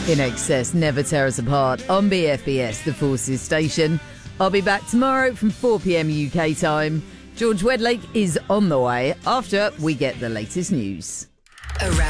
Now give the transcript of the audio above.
In Excess, never tear us apart on BFBS, the Forces station. I'll be back tomorrow from 4 p.m. UK time. George Wedlake is on the way after we get the latest news.